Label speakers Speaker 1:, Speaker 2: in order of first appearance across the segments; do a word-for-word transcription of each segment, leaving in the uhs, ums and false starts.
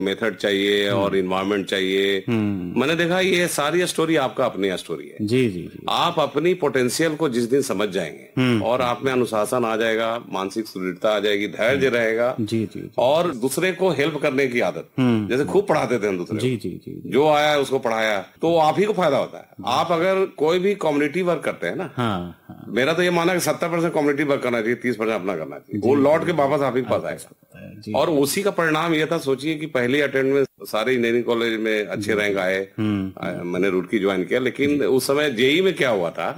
Speaker 1: Method चाहिए और environment चाहिए। मैंने देखा ये सारी स्टोरी आपका अपनी स्टोरी है।
Speaker 2: जी जी जी।
Speaker 1: आप अपनी पोटेंशियल को जिस दिन समझ जाएंगे और आप में अनुशासन आ जाएगा, मानसिक सुदृढ़ता आ जाएगी, धैर्य रहेगा
Speaker 2: जी जी।
Speaker 1: और दूसरे को हेल्प करने की आदत, जैसे खूब पढ़ाते थे हम दूसरे
Speaker 2: जी जी जी।
Speaker 1: जो आया उसको पढ़ाया, तो आप ही को फायदा होता है। आप अगर कोई भी कम्युनिटी वर्क करते हैं ना,
Speaker 2: हाँ, हाँ।
Speaker 1: मेरा तो ये माना कि सत्तर परसेंट कम्युनिटी वर्क करना चाहिए, तीस परसेंट अपना करना चाहिए, वो लौट के वापस आप ही के पास आएगा। और उसी का परिणाम ये था, सोचिए कि पहले अटेम्प्ट में सारे इंजीनियरिंग कॉलेज में अच्छे रैंक आए, मैंने रुड़की ज्वाइन किया। लेकिन उस समय जेई में क्या हुआ था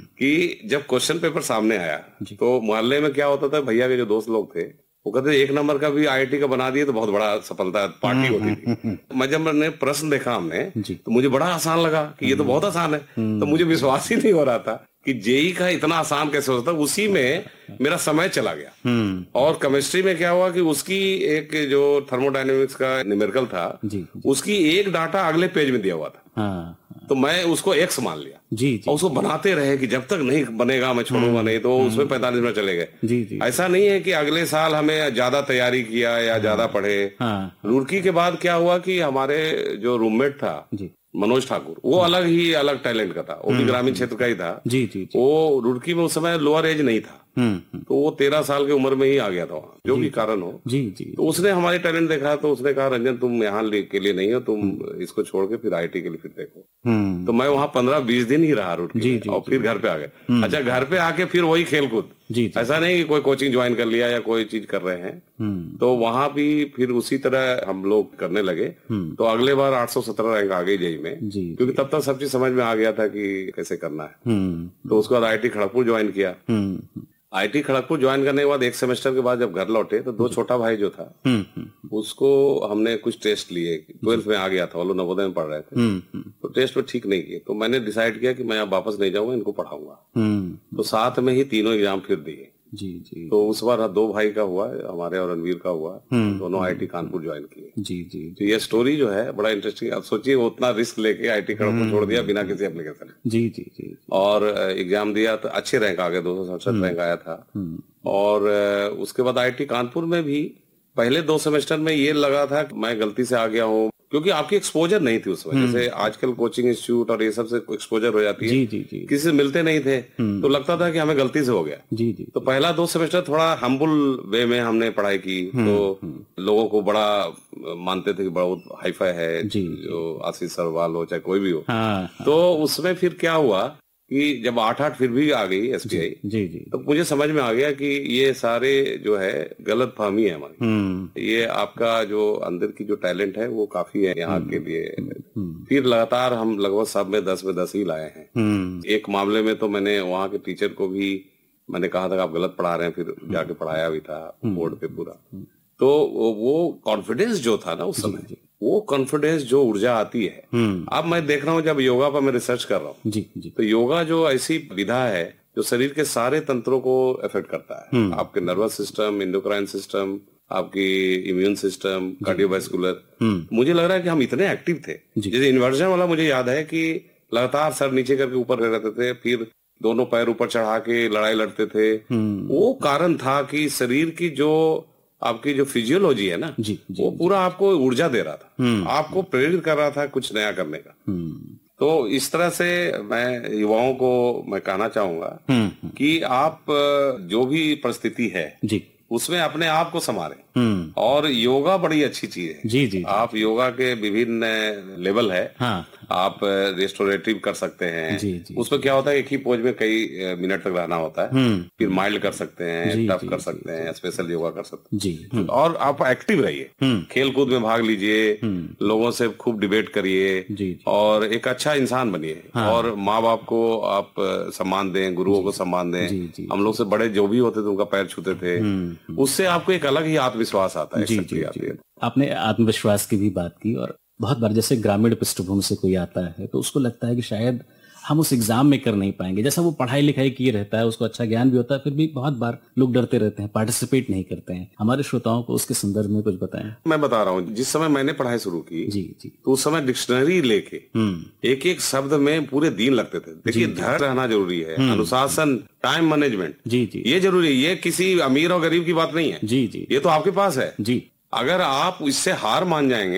Speaker 1: कि जब क्वेश्चन पेपर सामने आया तो मोहल्ले में क्या होता था, भैया के जो दोस्त लोग थे वो कहते एक नंबर का भी आईआईटी का बना दिए तो बहुत बड़ा सफलता पार्टी होती थी। मैं जब मैंने प्रश्न देखा हमने तो मुझे बड़ा आसान लगा कि ये तो बहुत आसान है, तो मुझे विश्वास ही नहीं हो रहा था कि जेई का इतना आसान कैसे हो सकता। उसी में मेरा समय चला गया। और केमिस्ट्री में क्या हुआ कि उसकी एक जो थर्मोडायनेमिक्स का न्यूमेरिकल था जी, जी। उसकी एक डाटा अगले पेज में दिया हुआ था। हाँ, हाँ। तो मैं उसको एक्स मान लिया जी, जी। और उसको बनाते रहे कि जब तक नहीं बनेगा मैं छोड़ूंगा नहीं, तो उसमें पैंतालीस मिनट चले गए। ऐसा नहीं है कि अगले साल हमें ज्यादा तैयारी किया या ज्यादा पढ़े। रुड़की के बाद क्या हुआ कि हमारे जो रूममेट था मनोज ठाकुर, वो अलग ही अलग टैलेंट का था, वो भी ग्रामीण क्षेत्र का ही था जी, जी, जी। वो रुड़की में उस समय लोअर एज नहीं था, तो वो तेरह साल की उम्र में ही आ गया था वहाँ, जो भी कारण हो जी जी। तो उसने हमारे टैलेंट देखा तो उसने कहा रंजन तुम यहाँ के लिए नहीं हो, तुम इसको छोड़ के फिर आईआईटी के लिए फिर देखो। तो मैं वहाँ पंद्रह बीस दिन ही रहा रुड़की और फिर घर पे आ गए। अच्छा, घर पे आके फिर वही खेल कूद, ऐसा नहीं कि कोई कोचिंग ज्वाइन कर लिया या कोई चीज कर रहे हैं। तो वहां भी फिर उसी तरह हम लोग करने लगे। तो अगले बार आठ सौ सत्रह रैंक आ गई जेई में, क्योंकि तब तक सब चीज समझ में आ गया था कि कैसे करना है। तो उसके बाद आईआईटी खड़गपुर ज्वाइन किया। आईआईटी खड़गपुर ज्वाइन करने के बाद एक सेमेस्टर के बाद जब घर लौटे तो दो छोटा भाई जो था उसको हमने कुछ टेस्ट लिए, ट्वेल्थ में आ गया था, वो लोग नवोदय में पढ़ रहे थे, तो टेस्ट में ठीक नहीं किए। तो मैंने डिसाइड किया कि मैं अब वापस नहीं जाऊंगा, इनको पढ़ाऊंगा। तो साथ में ही तीनों एग्जाम फिर दिए जी जी। तो उस बार दो भाई का हुआ, हमारे और रणवीर का हुआ, दोनों आईआईटी कानपुर ज्वाइन किए जी जी। तो ये स्टोरी जो है बड़ा इंटरेस्टिंग। अब सोचिए वो उतना रिस्क लेके आईआईटी खड़गपुर छोड़ दिया बिना किसी एप्लीकेशन जी जी जी। और एग्जाम दिया तो अच्छे रैंक आ गए, दो सौ सड़सठ रैंक आया था। और उसके बाद आईआईटी कानपुर में भी पहले दो सेमेस्टर में ये लगा था कि मैं गलती से आ गया हूँ, क्योंकि आपकी एक्सपोजर नहीं थी उस वजह से। आजकल कोचिंग इंस्टीट्यूट और ये सब से एक्सपोजर हो जाती है जी, जी, जी। किसी से मिलते नहीं थे तो लगता था कि हमें गलती से हो गया जी, जी। तो पहला दो सेमेस्टर थोड़ा हम्बल वे में हमने पढ़ाई की, तो लोगों को बड़ा मानते थे कि बहुत हाईफाई है जी, जो आशीष सरवाल हो चाहे कोई भी हो। हाँ, तो उसमें फिर क्या हुआ कि जब आठ आठ फिर भी आ गई एसबीआई जी जी, तो मुझे समझ में आ गया कि ये सारे जो है गलत फहमी है हमारी। ये आपका जो अंदर की जो टैलेंट है वो काफी है यहाँ के लिए। फिर लगातार हम लगभग सब में दस में दस ही लाए हैं। एक मामले में तो मैंने वहाँ के टीचर को भी मैंने कहा था कि आप गलत पढ़ा रहे हैं, फिर जाके पढ़ाया भी था बोर्ड पे पूरा। तो वो कॉन्फिडेंस जो था ना उस समय, वो कॉन्फिडेंस जो ऊर्जा आती है, अब मैं देख रहा हूँ जब योगा पर मैं रिसर्च कर रहा हूँ जी, जी। तो योगा जो ऐसी विधा है जो शरीर के सारे तंत्रों को इफेक्ट करता है, आपके नर्वस सिस्टम, एंडोक्राइन सिस्टम, आपकी इम्यून सिस्टम, कार्डियोवास्कुलर। मुझे लग रहा है कि हम इतने एक्टिव थे। जैसे इन्वर्जन वाला मुझे याद है कि लगातार सर नीचे करके ऊपर रहते थे, फिर दोनों पैर ऊपर चढ़ा के लड़ाई लड़ते थे। वो कारण था कि शरीर की जो आपकी जो फिजियोलॉजी है ना जी, जी, वो पूरा आपको ऊर्जा दे रहा था, आपको प्रेरित कर रहा था कुछ नया करने का। तो इस तरह से मैं युवाओं को मैं कहना चाहूंगा कि आप जो भी परिस्थिति है जी, उसमें अपने आप को संभालें। और योगा बड़ी अच्छी चीज है जी, जी, आप योगा के विभिन्न लेवल है। हाँ। आप रेस्टोरेटिव कर सकते हैं जी, जी, उसमें क्या होता है एक ही पोज में कई मिनट तक रहना होता है। फिर माइल्ड कर सकते हैं, टफ कर सकते हैं, स्पेशल योगा कर सकते हैं जी। और आप एक्टिव रहिए, खेल कूद में भाग लीजिए, लोगों से खूब डिबेट करिए और एक अच्छा इंसान बनिए। और माँ बाप को आप सम्मान दें, गुरुओं को सम्मान दें। हम लोग से बड़े जो भी होते थे उनका पैर छूते थे, उससे आपको एक अलग ही आत्मविश्वास आता है। जी, जी, जी।
Speaker 2: आपने आत्मविश्वास की भी बात की, और बहुत बार जैसे ग्रामीण पृष्ठभूमि से कोई आता है तो उसको लगता है कि शायद हम उस एग्जाम में कर नहीं पाएंगे। जैसा वो पढ़ाई लिखाई किए रहता है, उसको अच्छा ज्ञान भी होता है, फिर भी बहुत बार लोग डरते रहते हैं, पार्टिसिपेट नहीं करते हैं। हमारे श्रोताओं को उसके संदर्भ में कुछ बताएं।
Speaker 1: मैं बता रहा हूँ, जिस समय मैंने पढ़ाई शुरू की जी जी, तो उस समय डिक्शनरी लेके एक एक शब्द में पूरे दिन लगते थे। देखिए, धैर्य रहना जरूरी है, अनुशासन, टाइम मैनेजमेंट जी जी, ये जरूरी है। ये किसी अमीर और गरीब की बात नहीं है जी जी, ये तो आपके पास है जी। अगर आप इससे हार मान जाएंगे